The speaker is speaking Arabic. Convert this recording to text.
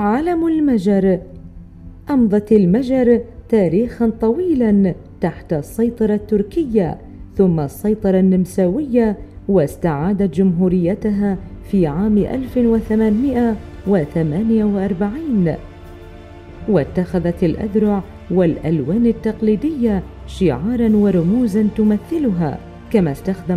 علم المجر. أمضت المجر تاريخا طويلا تحت السيطرة التركية ثم السيطرة النمساوية، واستعادت جمهوريتها في عام 1848، واتخذت الأذرع والألوان التقليدية شعارا ورموزا تمثلها، كما استخدم